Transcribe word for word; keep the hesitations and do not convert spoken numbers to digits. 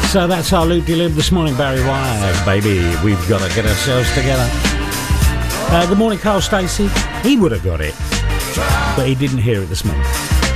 So that's our Luke Delib this morning, Barry White. Baby, we've got to get ourselves together. Uh, good morning, Carl Stacey. He would have got it, but he didn't hear it this morning.